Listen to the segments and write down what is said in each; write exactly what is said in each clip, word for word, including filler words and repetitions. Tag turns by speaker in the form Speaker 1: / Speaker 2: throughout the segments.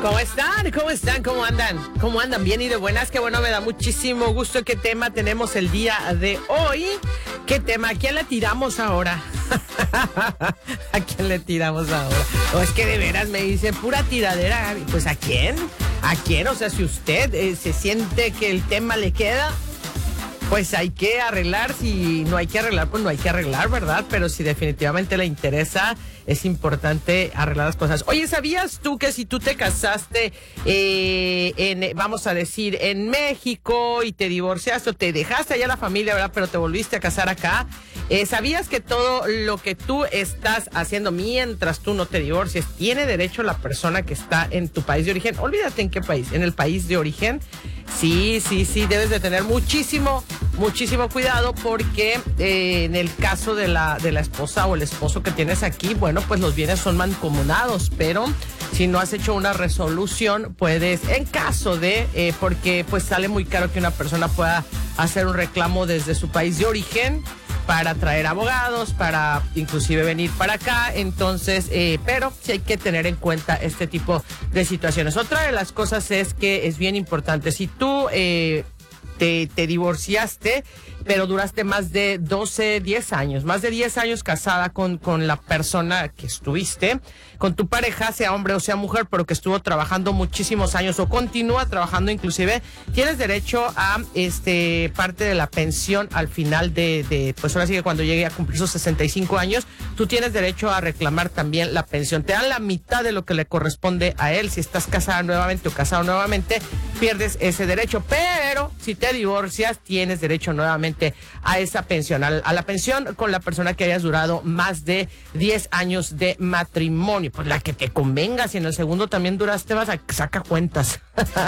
Speaker 1: ¿Cómo están? ¿Cómo están? ¿Cómo andan? ¿Cómo andan? Bien y de buenas. Qué bueno, me da muchísimo gusto. ¿Qué tema tenemos el día de hoy? ¿Qué tema? ¿A quién le tiramos ahora? ¿A quién le tiramos ahora? O es que de veras me dice pura tiradera. Pues ¿a quién? ¿A quién? O sea, si usted eh, se siente que el tema le queda, pues hay que arreglar. Si no hay que arreglar, pues no hay que arreglar, ¿verdad? Pero si definitivamente le interesa, es importante arreglar las cosas. Oye, ¿sabías tú que si tú te casaste, eh, en, vamos a decir, en México y te divorciaste o te dejaste allá la familia, ¿verdad? Pero te volviste a casar acá, eh, ¿sabías que todo lo que tú estás haciendo mientras tú no te divorcies, tiene derecho la persona que está en tu país de origen? Olvídate en qué país, en el país de origen. Sí, sí, sí, debes de tener muchísimo, muchísimo cuidado porque eh, en el caso de la, de la esposa o el esposo que tienes aquí, bueno, pues los bienes son mancomunados, pero si no has hecho una resolución, puedes, en caso de, eh, porque pues sale muy caro que una persona pueda hacer un reclamo desde su país de origen para traer abogados, para inclusive venir para acá, entonces, eh, pero sí hay que tener en cuenta este tipo de situaciones. Otra de las cosas es que es bien importante, si tú eh, te, te divorciaste, pero duraste más de doce, diez años, más de diez años casada con, con la persona que estuviste, con tu pareja, sea hombre o sea mujer, pero que estuvo trabajando muchísimos años o continúa trabajando inclusive, tienes derecho a este parte de la pensión al final de, de pues ahora sí que cuando llegue a cumplir sus sesenta y cinco años, tú tienes derecho a reclamar también la pensión. Te dan la mitad de lo que le corresponde a él. Si estás casada nuevamente o casado nuevamente, pierdes ese derecho, pero si te divorcias, tienes derecho nuevamente a esa pensión, a, a la pensión con la persona que hayas durado más de diez años de matrimonio, pues la que te convenga. Si en el segundo también duraste, vas a saca cuentas.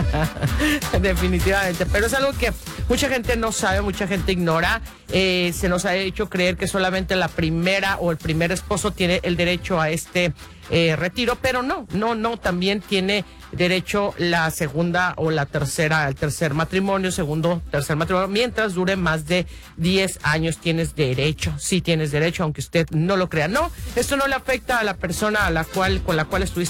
Speaker 1: Definitivamente, pero es algo que mucha gente no sabe, mucha gente ignora. Eh, se nos ha hecho creer que solamente la primera o el primer esposo tiene el derecho a este eh, retiro, pero no, no, no, también tiene derecho la segunda o la tercera, el tercer matrimonio, segundo, tercer matrimonio, mientras dure más de diez años tienes derecho, sí tienes derecho, aunque usted no lo crea. No, esto no le afecta a la persona a la cual, con la cual estuviste